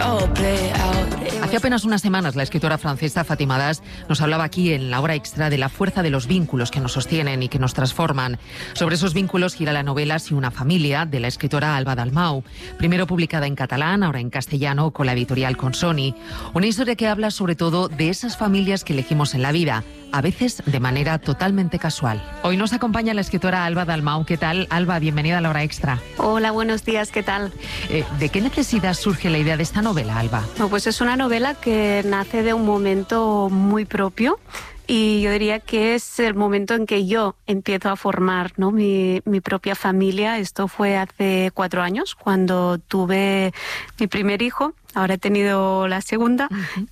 Hace apenas unas semanas la escritora francesa Fátima Das nos hablaba aquí en la hora extra de la fuerza de los vínculos que nos sostienen y que nos transforman. Sobre esos vínculos gira la novela Si una familia, de la escritora Alba Dalmau, primero publicada en catalán, ahora en castellano con la editorial Consoni. Una historia que habla sobre todo de esas familias que elegimos en la vida, a veces de manera totalmente casual. Hoy nos acompaña la escritora Alba Dalmau. ¿Qué tal, Alba? Bienvenida a la hora extra. Hola, buenos días, ¿qué tal? ¿De qué necesidad surge la idea de esta novela, Alba? No, pues es una novela que nace de un momento muy propio. Y yo diría que es el momento en que yo empiezo a formar, ¿no?, mi propia familia. Esto fue hace 4 años, cuando tuve mi primer hijo. Ahora he tenido la segunda. Uh-huh.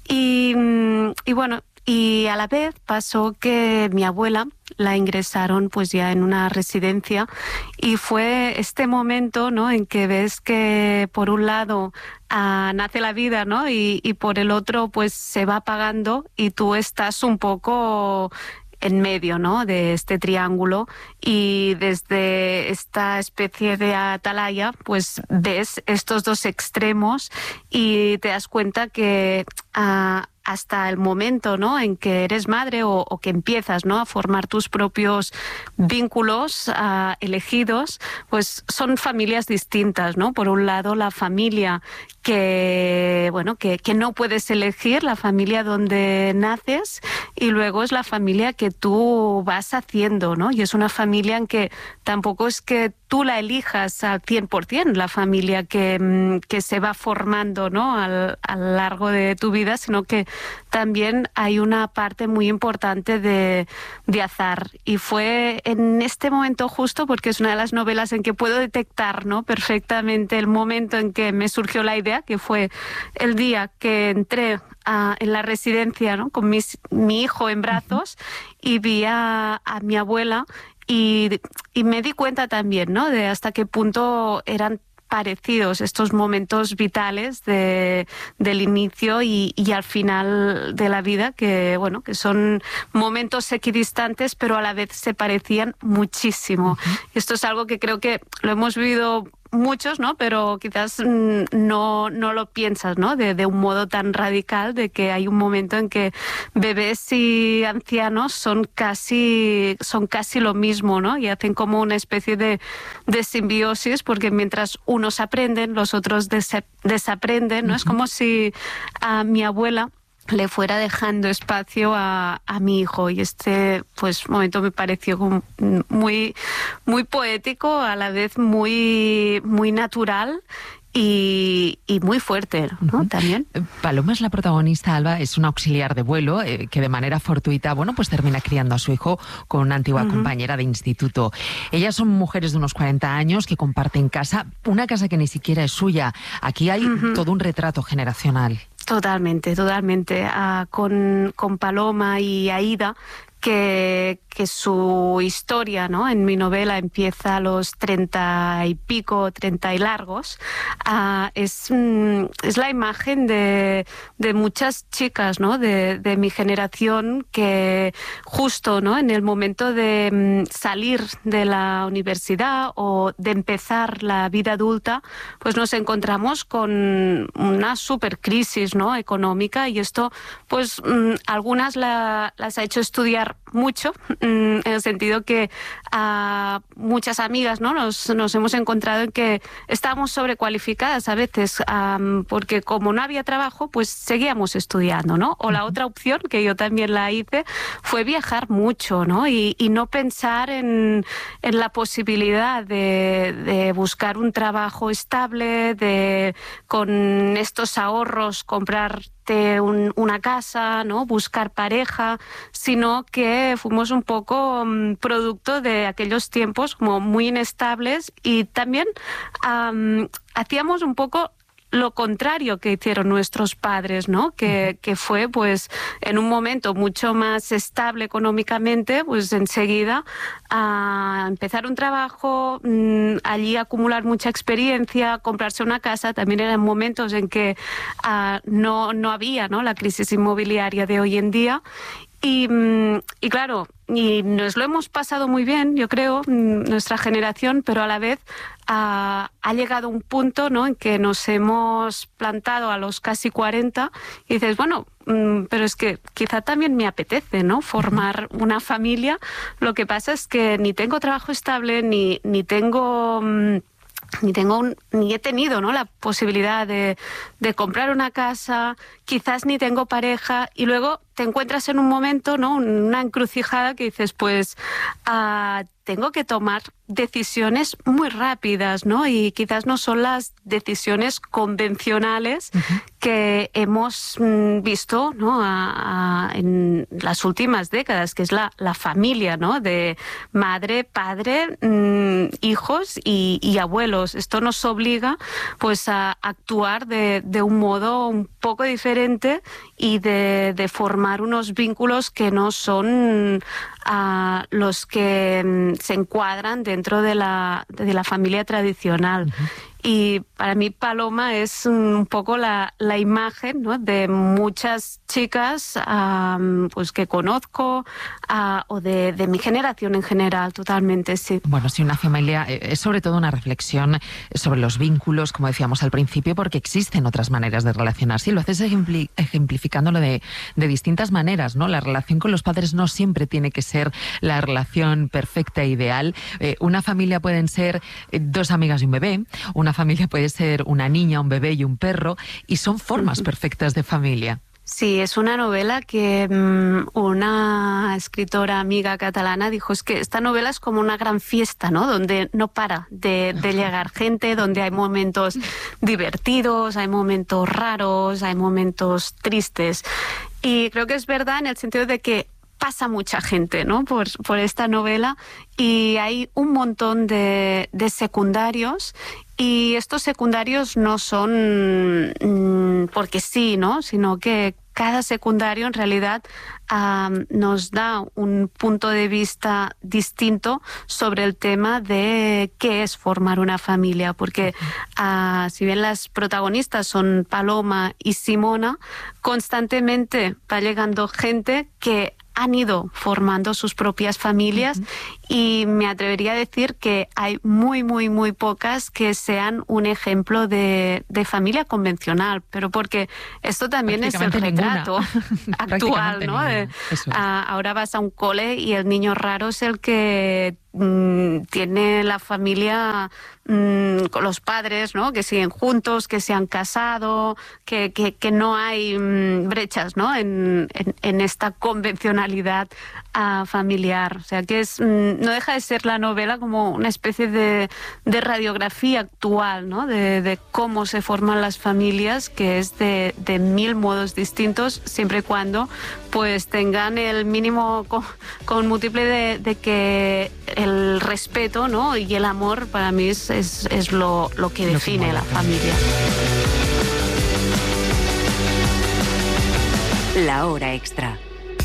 Y bueno, y a la vez pasó que mi abuela la ingresaron pues ya en una residencia, y fue este momento, ¿no?, en que ves que por un lado nace la vida, ¿no?, y por el otro pues se va apagando, y tú estás un poco en medio, ¿no?, de este triángulo, y desde esta especie de atalaya pues ves estos dos extremos y te das cuenta que hasta el momento, ¿no?, en que eres madre o que empiezas, ¿no?, a formar tus propios vínculos elegidos, pues son familias distintas, ¿no? Por un lado, la familia que no puedes elegir, la familia donde naces, y luego es la familia que tú vas haciendo, ¿no? Y es una familia en que tampoco es que tú la elijas al 100%, la familia que se va formando, ¿no?, a lo largo de tu vida, sino que también hay una parte muy importante de azar. Y fue en este momento justo, porque es una de las novelas en que puedo detectar, ¿no?, perfectamente el momento en que me surgió la idea, que fue el día que entré en la residencia, ¿no?, con mi hijo en brazos, y vi a mi abuela, y me di cuenta también, ¿no?, de hasta qué punto eran parecidos estos momentos vitales del inicio y al final de la vida, que bueno, que son momentos equidistantes, pero a la vez se parecían muchísimo. Uh-huh. Esto es algo que creo que lo hemos vivido muchos, ¿no?, pero quizás no lo piensas, ¿no?, de un modo tan radical, de que hay un momento en que bebés y ancianos son casi lo mismo, ¿no?, y hacen como una especie de simbiosis, porque mientras unos aprenden, los otros desaprenden, ¿no? Uh-huh. Es como si a mi abuela le fuera dejando espacio a mi hijo, y este pues momento me pareció muy, muy poético, a la vez muy, muy natural y muy fuerte, ¿no? Uh-huh. También. Paloma es la protagonista, Alba, es una auxiliar de vuelo que de manera fortuita, bueno, pues termina criando a su hijo con una antigua compañera de instituto. Ellas son mujeres de unos 40 años que comparten casa, una casa que ni siquiera es suya. Aquí hay todo un retrato generacional. Totalmente. Con Paloma y Aida, que su historia, ¿no?, en mi novela empieza a los 30 y pico, 30 y largos. Es la imagen de muchas chicas, ¿no?, de mi generación, que justo, ¿no?, en el momento de salir de la universidad o de empezar la vida adulta, pues nos encontramos con una supercrisis, ¿no?, económica, y esto pues algunas las ha hecho estudiar mucho, en el sentido que muchas amigas, ¿no?, nos hemos encontrado en que estábamos sobrecualificadas a veces, porque como no había trabajo, pues seguíamos estudiando, ¿no? O la otra opción, que yo también la hice, fue viajar mucho, ¿no? Y no pensar en la posibilidad de buscar un trabajo estable, con estos ahorros comprar una casa, ¿no?, buscar pareja, sino que fuimos un poco producto de aquellos tiempos como muy inestables, y también hacíamos un poco lo contrario que hicieron nuestros padres, ¿no? Que fue, pues, en un momento mucho más estable económicamente, pues enseguida a empezar un trabajo, allí acumular mucha experiencia, comprarse una casa. También eran momentos en que no había, ¿no?, la crisis inmobiliaria de hoy en día. Y claro, y nos lo hemos pasado muy bien, yo creo, nuestra generación, pero a la vez ha llegado un punto, ¿no?, en que nos hemos plantado a los casi 40 y dices, bueno, pero es que quizá también me apetece, ¿no?, formar una familia. Lo que pasa es que ni tengo trabajo estable, ni tengo... ni he tenido, ¿no?, la posibilidad de comprar una casa, quizás ni tengo pareja, y luego te encuentras en un momento, ¿no?, una encrucijada que dices, pues tengo que tomar decisiones muy rápidas, ¿no? Y quizás no son las decisiones convencionales que hemos visto, ¿no?, en las últimas décadas, que es la familia, ¿no?, de madre, padre, hijos y abuelos. Esto nos obliga, pues, a actuar de un modo un poco diferente y de formar unos vínculos que no son los que se encuadran dentro de la familia tradicional. Y para mí Paloma es un poco la imagen, ¿no?, de muchas chicas pues que conozco o de mi generación en general, totalmente, sí. Bueno, sí, una familia es sobre todo una reflexión sobre los vínculos, como decíamos al principio, porque existen otras maneras de relacionarse. Y lo haces ejemplificándolo de distintas maneras, ¿no? La relación con los padres no siempre tiene que ser la relación perfecta e ideal. Una familia pueden ser dos amigas y un bebé, una familia puede ser una niña, un bebé y un perro, y son formas perfectas de familia. Sí, es una novela que una escritora amiga catalana dijo, es que esta novela es como una gran fiesta, ¿no?, donde no para de llegar gente, donde hay momentos divertidos, hay momentos raros, hay momentos tristes. Y creo que es verdad en el sentido de que pasa mucha gente, ¿no?, por esta novela, y hay un montón de secundarios. Y estos secundarios no son porque sí, ¿no?, sino que cada secundario en realidad nos da un punto de vista distinto sobre el tema de qué es formar una familia, porque si bien las protagonistas son Paloma y Simona, constantemente va llegando gente que han ido formando sus propias familias, y me atrevería a decir que hay muy, muy, muy pocas que sean un ejemplo de familia convencional, pero porque esto también es el retrato actual, ¿no? Ahora vas a un cole y el niño raro es el que tiene la familia con los padres, ¿no?, que siguen juntos, que se han casado, que no hay brechas, ¿no?, en esta convencionalidad familiar. O sea, que es no deja de ser la novela como una especie de radiografía actual, ¿no?, de cómo se forman las familias, que es de mil modos distintos, siempre y cuando pues tengan el mínimo con múltiple de que el respeto, ¿no?, y el amor para mí es lo que define la familia. La hora extra.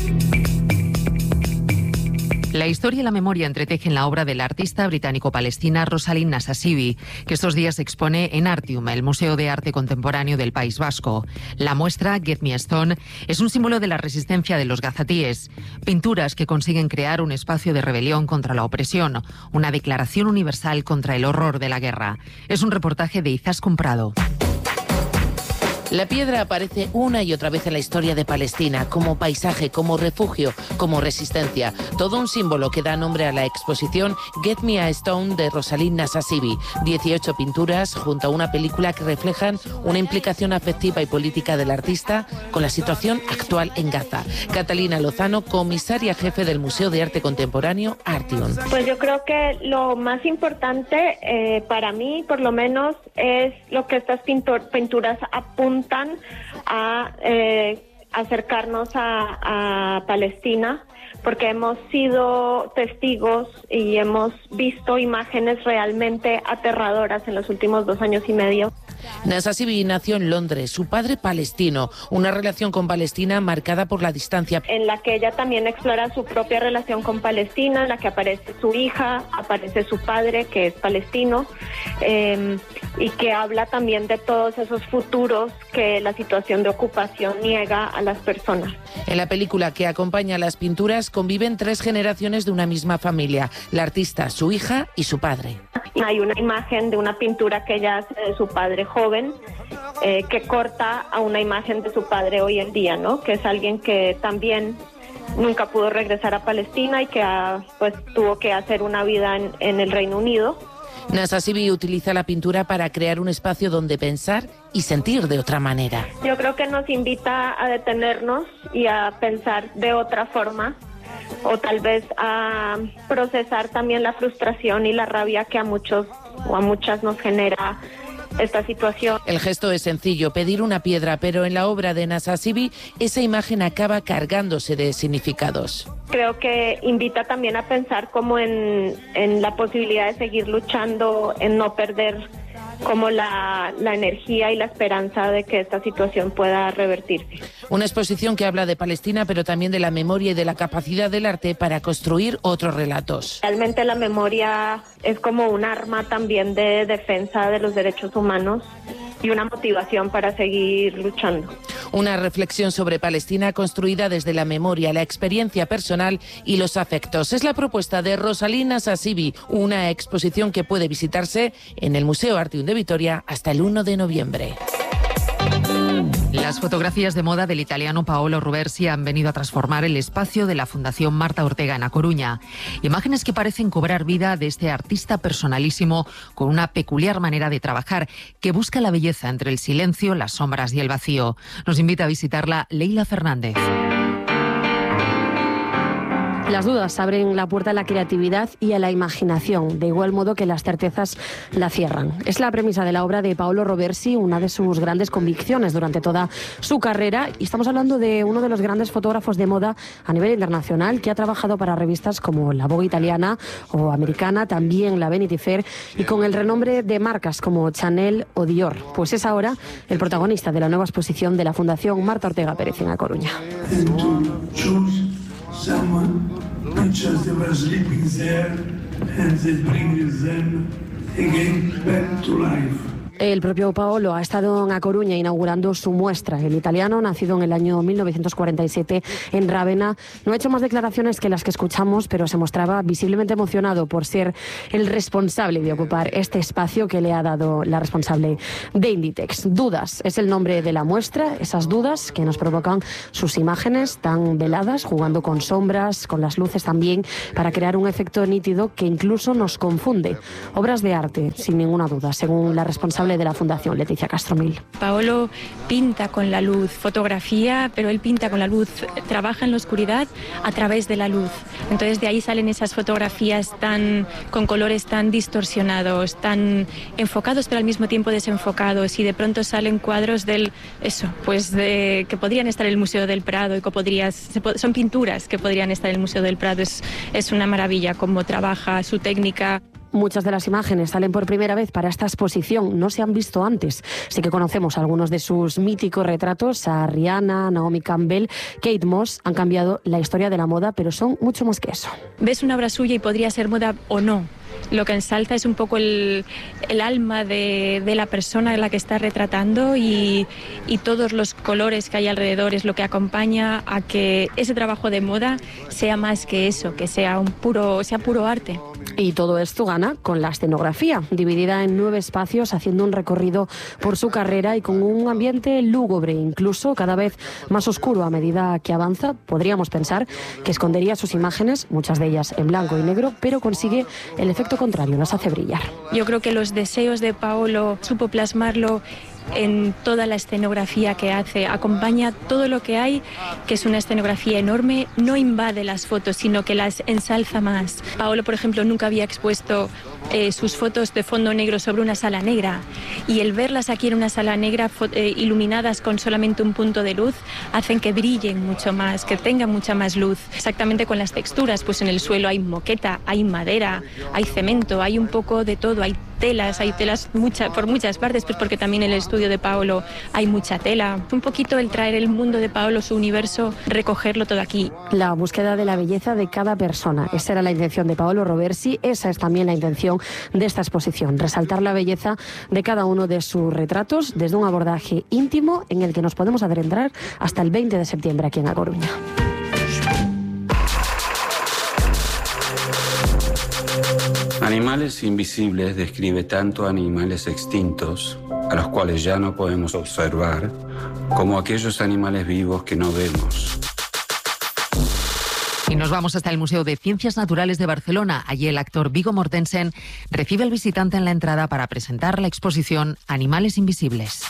La historia y la memoria entretejen la obra de la artista británico-palestina Rosalind Nassasibi, que estos días se expone en Artium, el Museo de Arte Contemporáneo del País Vasco. La muestra, Get Me a Stone, es un símbolo de la resistencia de los gazatíes. Pinturas que consiguen crear un espacio de rebelión contra la opresión, una declaración universal contra el horror de la guerra. Es un reportaje de Izaskun Prado. La piedra aparece una y otra vez en la historia de Palestina, como paisaje, como refugio, como resistencia. Todo un símbolo que da nombre a la exposición Get Me a Stone de Rosalind Nassasibi. 18 pinturas junto a una película que reflejan una implicación afectiva y política del artista con la situación actual en Gaza. Catalina Lozano, comisaria jefe del Museo de Arte Contemporáneo Artium. Pues yo creo que lo más importante para mí, por lo menos, es lo que estas pinturas apuntan a acercarnos a Palestina, porque hemos sido testigos y hemos visto imágenes realmente aterradoras en los últimos 2 años y medio. Nasa Sibi nació en Londres, su padre palestino, una relación con Palestina marcada por la distancia. En la que ella también explora su propia relación con Palestina, en la que aparece su hija, aparece su padre, que es palestino, y que habla también de todos esos futuros que la situación de ocupación niega a las personas. En la película que acompaña a las pinturas conviven 3 generaciones de una misma familia, la artista, su hija y su padre. Hay una imagen de una pintura que ella hace de su padre joven, que corta a una imagen de su padre hoy en día, ¿no? Que es alguien que también nunca pudo regresar a Palestina y que pues tuvo que hacer una vida en el Reino Unido. Nasa Sibi utiliza la pintura para crear un espacio donde pensar y sentir de otra manera. Yo creo que nos invita a detenernos y a pensar de otra forma, o tal vez a procesar también la frustración y la rabia que a muchos o a muchas nos genera esta situación. El gesto es sencillo, pedir una piedra, pero en la obra de Nasa Sibi esa imagen acaba cargándose de significados. Creo que invita también a pensar como en la posibilidad de seguir luchando, en no perder como la energía y la esperanza de que esta situación pueda revertirse. Una exposición que habla de Palestina, pero también de la memoria y de la capacidad del arte para construir otros relatos. Realmente la memoria es como un arma también de defensa de los derechos humanos y una motivación para seguir luchando. Una reflexión sobre Palestina construida desde la memoria, la experiencia personal y los afectos. Es la propuesta de Rosalina Nasa Sibi, una exposición que puede visitarse en el Museo Artium de Vitoria hasta el 1 de noviembre. Las fotografías de moda del italiano Paolo Roversi han venido a transformar el espacio de la Fundación Marta Ortega en A Coruña. Imágenes que parecen cobrar vida de este artista personalísimo con una peculiar manera de trabajar que busca la belleza entre el silencio, las sombras y el vacío. Nos invita a visitarla Leila Fernández. Las dudas abren la puerta a la creatividad y a la imaginación, de igual modo que las certezas la cierran. Es la premisa de la obra de Paolo Roversi, una de sus grandes convicciones durante toda su carrera. Y estamos hablando de uno de los grandes fotógrafos de moda a nivel internacional, que ha trabajado para revistas como la Vogue italiana o americana, también la Vanity Fair, y con el renombre de marcas como Chanel o Dior. Pues es ahora el protagonista de la nueva exposición de la Fundación Marta Ortega Pérez en A Coruña. Someone because they were sleeping there and they bring them again back to life. El propio Paolo ha estado en A Coruña inaugurando su muestra. El italiano, nacido en el año 1947 en Rávena, no ha hecho más declaraciones que las que escuchamos, pero se mostraba visiblemente emocionado por ser el responsable de ocupar este espacio que le ha dado la responsable de Inditex. Dudas es el nombre de la muestra, esas dudas que nos provocan sus imágenes tan veladas, jugando con sombras, con las luces también, para crear un efecto nítido que incluso nos confunde. Obras de arte, sin ninguna duda, según la responsable de la Fundación, Leticia Castromil. Paolo pinta con la luz, fotografía, pero él pinta con la luz, trabaja en la oscuridad a través de la luz. Entonces de ahí salen esas fotografías con colores tan distorsionados, tan enfocados pero al mismo tiempo desenfocados, y de pronto salen cuadros que podrían estar en el Museo del Prado y que son pinturas que podrían estar en el Museo del Prado. Es una maravilla cómo trabaja, su técnica. Muchas de las imágenes salen por primera vez para esta exposición, no se han visto antes. Sí que conocemos algunos de sus míticos retratos, a Rihanna, Naomi Campbell, Kate Moss. Han cambiado la historia de la moda, pero son mucho más que eso. Ves una obra suya y podría ser moda o no. Lo que ensalza es un poco el alma de la persona a la que está retratando, y todos los colores que hay alrededor es lo que acompaña a que ese trabajo de moda sea más que eso, que sea puro arte. Y todo esto gana con la escenografía, dividida en 9 espacios, haciendo un recorrido por su carrera y con un ambiente lúgubre, incluso cada vez más oscuro a medida que avanza. Podríamos pensar que escondería sus imágenes, muchas de ellas en blanco y negro, pero consigue el efecto contrario, las hace brillar. Yo creo que los deseos de Paolo supo plasmarlo en toda la escenografía que hace, acompaña todo lo que hay, que es una escenografía enorme, no invade las fotos, sino que las ensalza más. Paolo, por ejemplo, nunca había expuesto sus fotos de fondo negro sobre una sala negra, y el verlas aquí en una sala negra iluminadas con solamente un punto de luz hacen que brillen mucho más, que tengan mucha más luz. Exactamente con las texturas, pues en el suelo hay moqueta, hay madera, hay cemento, hay un poco de todo, hay telas, hay telas por muchas partes, pues porque también en el estudio de Paolo hay mucha tela. Un poquito el traer el mundo de Paolo, su universo, recogerlo todo aquí. La búsqueda de la belleza de cada persona. Esa era la intención de Paolo Roversi, esa es también la intención de esta exposición, resaltar la belleza de cada uno de sus retratos desde un abordaje íntimo en el que nos podemos adentrar hasta el 20 de septiembre aquí en A Coruña. Animales invisibles describe tanto animales extintos, a los cuales ya no podemos observar, como aquellos animales vivos que no vemos. Y nos vamos hasta el Museo de Ciencias Naturales de Barcelona. Allí el actor Viggo Mortensen recibe al visitante en la entrada para presentar la exposición Animales Invisibles.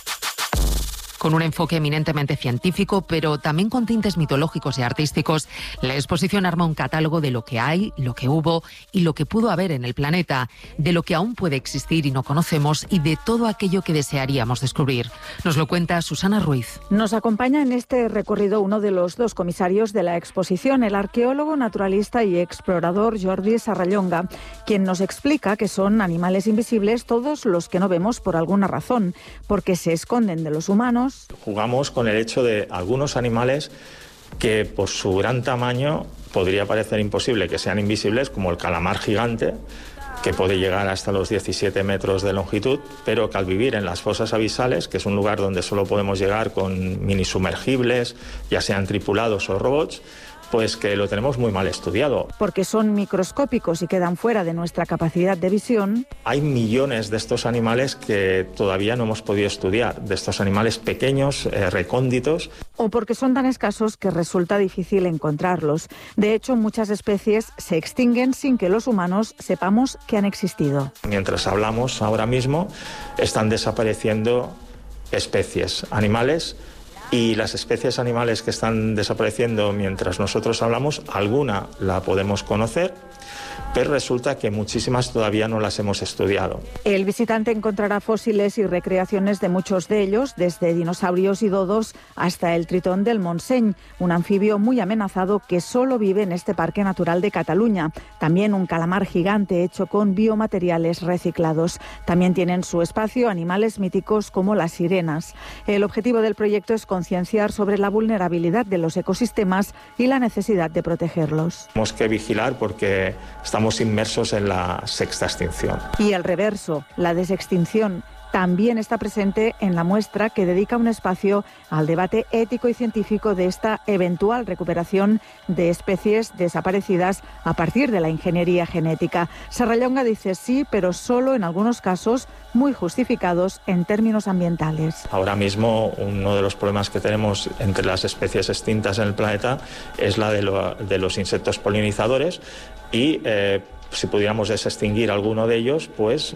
Con un enfoque eminentemente científico, pero también con tintes mitológicos y artísticos, la exposición arma un catálogo de lo que hay, lo que hubo y lo que pudo haber en el planeta, de lo que aún puede existir y no conocemos y de todo aquello que desearíamos descubrir. Nos lo cuenta Susana Ruiz. Nos acompaña en este recorrido uno de los dos comisarios de la exposición, el arqueólogo, naturalista y explorador Jordi Sarrallonga, quien nos explica que son animales invisibles todos los que no vemos por alguna razón, porque se esconden de los humanos. Jugamos con el hecho de algunos animales que por su gran tamaño podría parecer imposible que sean invisibles, como el calamar gigante, que puede llegar hasta los 17 metros de longitud, pero que al vivir en las fosas abisales, que es un lugar donde solo podemos llegar con mini sumergibles, ya sean tripulados o robots, pues que lo tenemos muy mal estudiado. Porque son microscópicos y quedan fuera de nuestra capacidad de visión. Hay millones de estos animales que todavía no hemos podido estudiar, de estos animales pequeños, recónditos. O porque son tan escasos que resulta difícil encontrarlos. De hecho, muchas especies se extinguen sin que los humanos sepamos que han existido. Mientras hablamos ahora mismo, están desapareciendo especies animales. Y las especies animales que están desapareciendo mientras nosotros hablamos, alguna la podemos conocer, pero resulta que muchísimas todavía no las hemos estudiado. El visitante encontrará fósiles y recreaciones de muchos de ellos, desde dinosaurios y dodos hasta el tritón del Montseny, un anfibio muy amenazado que solo vive en este Parque Natural de Cataluña. También un calamar gigante hecho con biomateriales reciclados. También tienen su espacio animales míticos como las sirenas. El objetivo del proyecto es concienciar sobre la vulnerabilidad de los ecosistemas y la necesidad de protegerlos. Tenemos que vigilar porque estamos inmersos en la sexta extinción. Y el reverso, la desextinción, también está presente en la muestra que dedica un espacio al debate ético y científico de esta eventual recuperación de especies desaparecidas a partir de la ingeniería genética. Sarrallonga dice sí, pero solo en algunos casos muy justificados en términos ambientales. Ahora mismo uno de los problemas que tenemos entre las especies extintas en el planeta es la de los insectos polinizadores y si pudiéramos desextinguir alguno de ellos, pues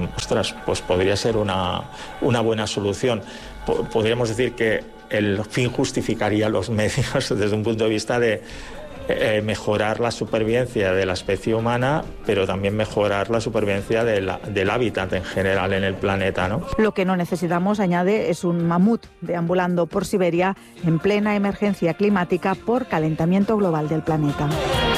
podría ser una buena solución. Podríamos decir que el fin justificaría los medios desde un punto de vista de mejorar la supervivencia de la especie humana, pero también mejorar la supervivencia del hábitat en general en el planeta, ¿no? Lo que no necesitamos, añade, es un mamut deambulando por Siberia en plena emergencia climática por calentamiento global del planeta.